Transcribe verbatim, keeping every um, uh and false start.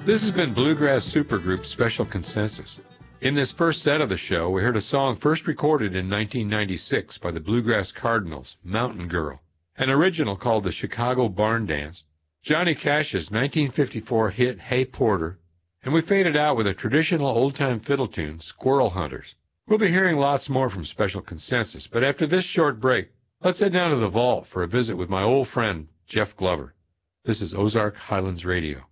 This has been Bluegrass Supergroup Special Consensus. In this first set of the show, we heard a song first recorded in nineteen ninety-six by the Bluegrass Cardinals, Mountain Girl, an original called the Chicago Barn Dance, Johnny Cash's nineteen fifty-four hit Hey Porter, and we faded out with a traditional old-time fiddle tune, Squirrel Hunters. We'll be hearing lots more from Special Consensus, but after this short break, let's head down to the vault for a visit with my old friend, Jeff Glover. This is Ozark Highlands Radio.